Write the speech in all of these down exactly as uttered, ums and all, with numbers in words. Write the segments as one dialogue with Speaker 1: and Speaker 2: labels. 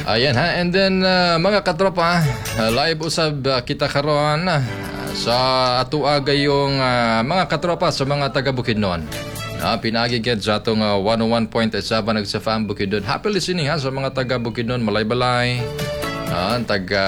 Speaker 1: Ayan ha, and then uh, mga katropa, uh, live usab uh, kita karon uh, sa atuaga yung uh, mga katropa sa mga taga Bukidnon. Uh, pinagigid sa atong uh, one oh one point seven nagsafam Bukidnon. Happy listening ha sa mga taga Bukidnon, Malaybalay, uh, taga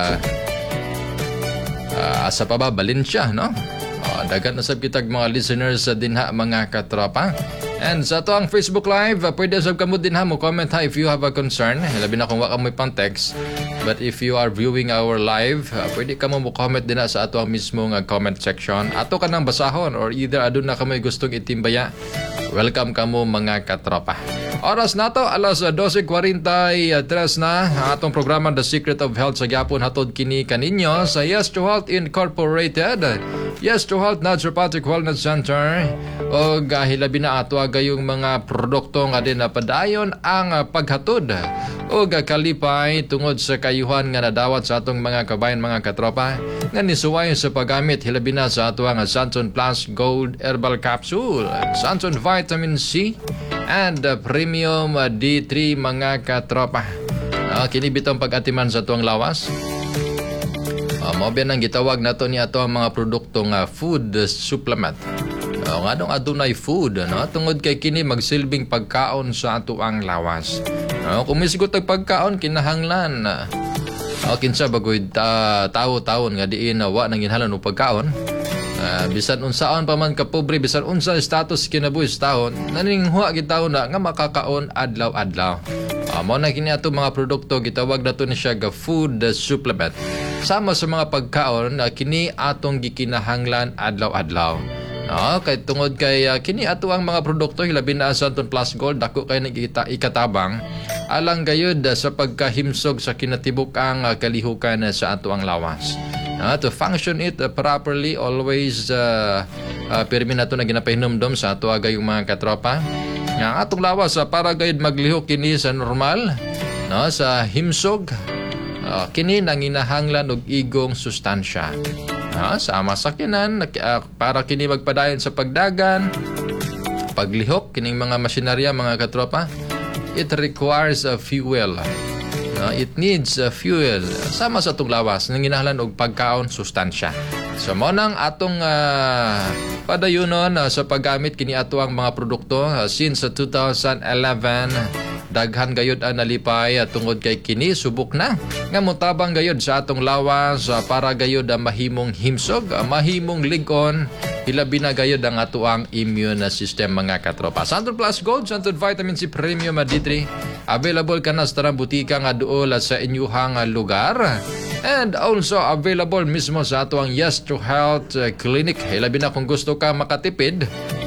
Speaker 1: uh, asa pa ba, Valencia, no? Uh, dagat na sab kitag mga listeners sa uh, dinha mga katropa. And sa ito ang Facebook Live, uh, pwede sab kamo din ha mo comment ha if you have a concern. Labi na kung waka mo pang text. But if you are viewing our live, uh, pwede kamo mo comment din ha sa ato ang mismong uh, comment section. Ato ka nang basahon or either adun na kamo gustong itimbaya. Welcome kamo mga katropa. Oras na to, alas twelve forty-three na. Ang atong programa The Secret of Health sa gyapon hatod kini kaninyo sa Yes to Health Incorporated, Yes to Health Naturopathic Wellness Center. O hilabi na ato gayong mga produkto nga din na padayon ang paghatod o kalipay tungod sa kayuhan nga nadawat sa atong mga kabayan mga katropa nga nisuway sa paggamit hilabi na sa ato ang Santon Plus Gold Herbal Capsule, Santon Vitamin C and uh, Premium uh, D three mga katropa. Uh, kini bitong pag-atiman sa tuang lawas. Uh, Mao biyan ang gitawag nato ni ato ang mga produktong uh, food uh, supplement. Uh, nga dong adunay food, no? Tungod kay kini magsilbing pagkaon sa ato ang lawas. Uh, kung misigot og pagkaon kinahanglan uh, uh, kinsa bagoy ta tawo-tawon nga diin uh, wa nang ginhalan og pagkaon. Uh, bisan unsaon pa man ka pobre, bisan unsa status kinabuhi sa taon, naninghuwa gitaw na nga makakaon adlaw-adlaw. Uh, mao na kini ato mga produkto gitawag nato ni siya ga food supplement. Sama sa mga pagkaon na uh, kini atong gikinahanglan adlaw-adlaw. No, kay tungod kay uh, kini ato ang mga produkto hilabi na sa Santon Plus Gold dako kay nagita ikatabang alang gayud uh, sa pagkahimsog sa kinatibuk-ang uh, kalihukan uh, sa ato ang lawas. Uh, to function it uh, properly, always uh, uh, pirmi na ito na ginapahinomdom sa ato agayong mga katropa. Ang atong lawas uh, para gayud maglihok kini sa normal, no, sa himsog, uh, kini nanginahanglan og igong sustansya. Uh, sama sa kinan, uh, para kini magpadayon sa pagdagan, paglihok, kining mga masinarya mga katropa, it requires a fuel. Uh, it needs uh, fuel sama sa atong lawas nang ginahanglan og pagkaon sustansya. So mo nang atong uh, padayunon uh, sa paggamit kini ato ang mga produkto uh, since uh, twenty eleven. Daghan gayud ang nalipay at uh, tungod kay kini subok na nga motabang gayud sa atong lawas uh, para gayud uh, mahimong himsog, uh, mahimong ligon, hilabi na gayud ang ato ang immune system mga katropa. Santon Plus Gold, Santon Vitamin C Premium D three, available ka na sa tarang butika nga duol sa inyuhang lugar. And also available mismo sa ato ang Yes to Health uh, Clinic. Hilabi na kung gusto ka makatipid,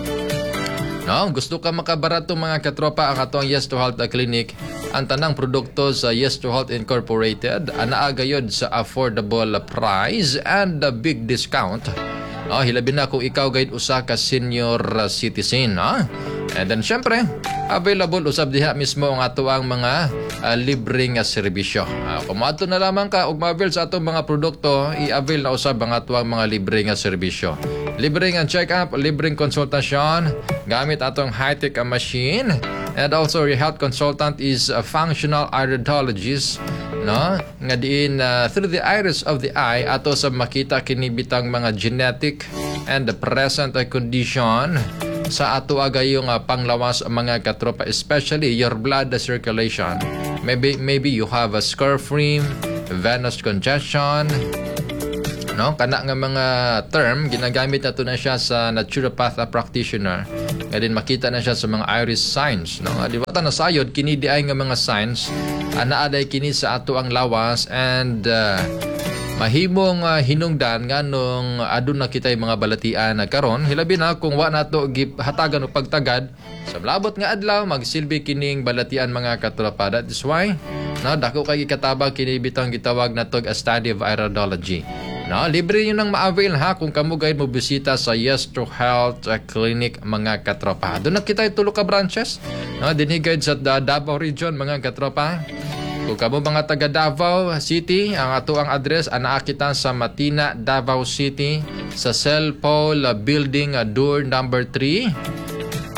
Speaker 1: no, gusto ka makabarato mga katropa, ang ato ang Yes to Health uh, Clinic. Ang tanang produkto sa Yes to Health Incorporated anaa gayud sa affordable price and a big discount. No, hilabi na kung ikaw gayud usa ka senior uh, citizen, no? And then syempre, available usab diha mismo ang ato ang mga uh, libreng uh, serbisyo. Uh, kung maato na lamang ka og ma-avail sa atong mga produkto, i-avail na usab ang ato ang mga libreng uh, serbisyo. Libreng ang check-up, libreng konsultasyon gamit atong high-tech uh, machine. And also your health consultant is a functional iridologist, no, nga diin uh, through the iris of the eye ato sa makita kini bitang mga genetic and the present uh, condition sa ato agayong uh, panglawas mga katropa, especially your blood circulation. Maybe maybe you have a scarfrim, venous congestion, no, kana nga mga term ginagamit nato na siya sa naturopath practitioner. Nga din makita na siya sa mga iris signs, no. Di ba ta nasayod kini di ay nga mga signs ana aday kini sa ato ang lawas and uh, mahimong uh, hinungdan nga nung adun na kitay mga balatian na karon, hilabi na kung wa nato hatagan og pagtagad sa labot nga adlaw magsilbi kining balatian mga katropa. That is why, no, dako kay ikatabang kini bitang gitawag nato a study of iridology. No, libre yun ang ma-avail ha kung kamo gayud mo bisita sa Yes to Health uh, Clinic mga katropa. Doon na kita tulo ka branches, no, dinhi gayud sa Davao region mga katropa. Kung kamo mga taga Davao City, ang ato ang address anaa kita sa Matina, Davao City, sa Cell Paul uh, Building uh, door number three.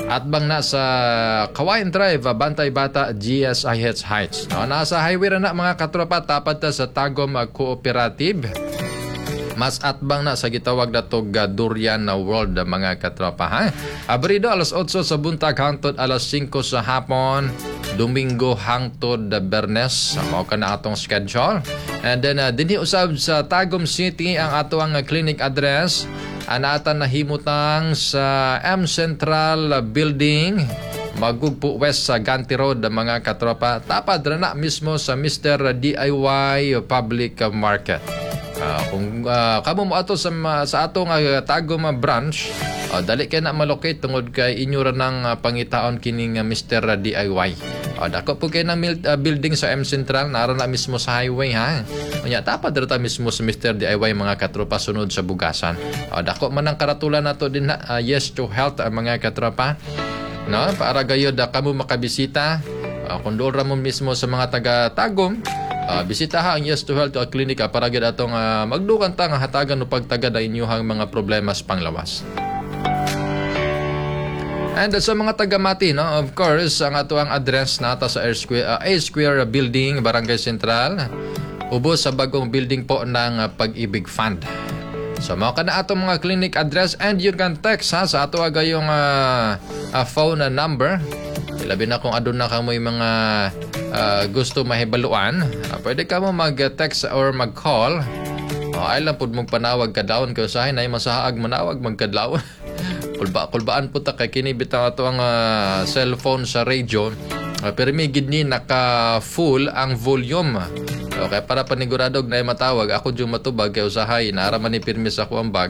Speaker 1: At bang nasa Kawayan Drive, Bantay Bata, G S I H Heights. No, nasa highway na mga katropa, tapat ta sa Tagum Cooperative. Mas atbang na sa gitawag na tog Durian na World mga katropa ha. Abrido alas otso sa buntag hangtod alas singko sa hapon. Domingo hangtod Bernes. Mao ka na atong schedule. And then uh, dinhi usab sa Tagum City ang ato ang clinic address. Anatan na himutang sa M Central Building. Magugpo West sa Ganti Road mga katropa. Tapad na mismo sa Mister D I Y Public Market. Uh, kung uh, kamo mo ato sa, sa atong uh, Tagum uh, branch, uh, dali kay na malocate tungod kay inyo ra ng uh, pangitaon kining uh, Mister D I Y. Uh, dako po kay na uh, building sa M Central, nara na mismo sa highway ha. Unya tapad ra ta mismo sa Mister D I Y mga katropa sunod sa Bugasan. Uh, dako man ang karatulan nato din na uh, Yes to Health uh, mga katropa. No, para gayud uh, kamo makabisita. Uh, kung doon ra mo mismo sa mga taga Tagum, Uh, bisitaha ang Yes to Health uh, Clinic uh, para gid atong uh, magdukan ta nga hatagan no pagtagad sa inyong mga problemas panglawas. And uh, sa mga taga-Mati, no, of course, ang ato ang address nata sa A Square, uh, A Square Building, Barangay Central, ubos sa bagong building po ng uh, Pag-ibig Fund. So mao kana atong mga clinic address and you can text ha sa ato agayong uh, uh, phone uh, number. Labi na kung adun na kamoy mga uh, gusto mahibaluan, uh, pwede ka mo mag-text or mag-call. Uh, ay lang po mong panawag kadlawon kay usahay na masahaag manawag magkadlawon. Kulba kulbaan po ta kay kini bitaw ato ang uh, cellphone sa radio. Uh, pero may gid ni naka-full ang volume. Okay, para paniguradog na matawag ako jud matubag kay usahay naara man ni pirmi sa ko ang bag.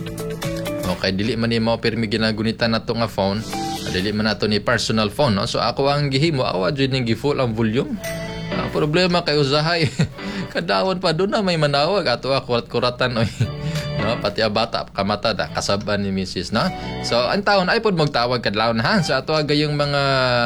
Speaker 1: Okay, dili man ni mao pirmi ginagunitan nato nga phone. Dili man nato ni personal phone, no? So ako ang gihimo, awa dyan yung gi-full ang volume. Ang problema kay usahay, kadawon pa doon na may manawag. Ato ako kurat-kuratan, oy. No? Pati ang bata, kamata da, kasaban ni Missus No? So ang taon ay po magtawag kadlawon ha. So ato agayong mga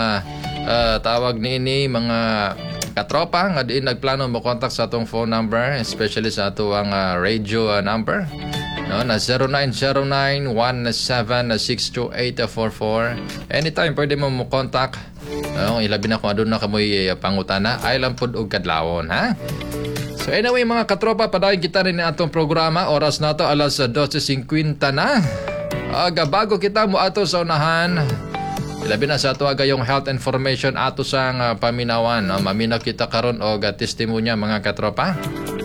Speaker 1: uh, tawag ni ini, mga katropa nga diin nagplano mo contact sa atong phone number, especially sa ato ang uh, radio uh, number. No, na zero nine zero nine one seven six two eight four four. Anytime pwede mo mo contact. No, ilabi na kung adun na kamoy uh, pangutana. Ay lang pud og kadlawon ha. So anyway mga katropa, padayon kita rin atong programa. Oras na to alas twelve fifty na. Aga bago kita mo ato sa unahan. Ilabi na sa ato agayong health information ato sang uh, paminawan. No? Maminaw kita karon og uh, testimonya mga katropa.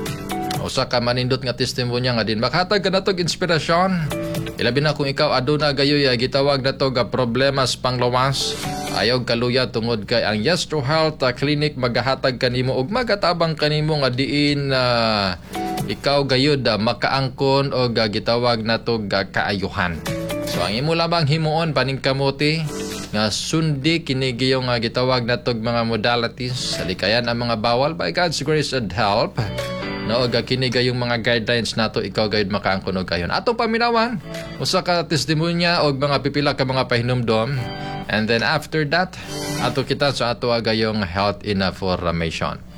Speaker 1: Usa ka manindot nga testimonya nga din makhatag ka natog inspirasyon. Ilabi na kung ikaw aduna gayoy gitawag nato nga problemas panglawas. Ayaw kaluya tungod kay ang Yes to Health uh, Clinic magahatag kanimo og magatabang kanimo nga diin uh, ikaw gayud uh, makaangkon og uh, gitawag nato nga kaayuhan. So ang imo lamang himuon paningkamuti nga sundi kini gayong uh, gitawag nato mga modalities salikayan ang mga bawal by God's grace and help. No, og kini gayong mga guidelines nato ikaw gayud makaangkon og kayon. Ato paminawan usa ka testimonya og mga pipila ka mga pahinumdom. And then after that, ato kita sa ato gayong health information.